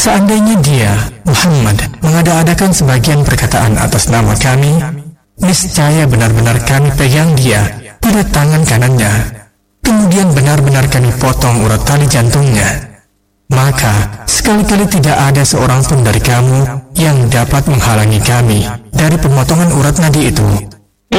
Seandainya dia, Muhammad, mengada-adakan sebagian perkataan atas nama kami, niscaya benar-benar kami pegang dia pada tangan kanannya, kemudian benar-benar kami potong urat tali jantungnya. Maka sekali-kali tidak ada seorang pun dari kamu yang dapat menghalangi kami dari pemotongan urat nadi itu.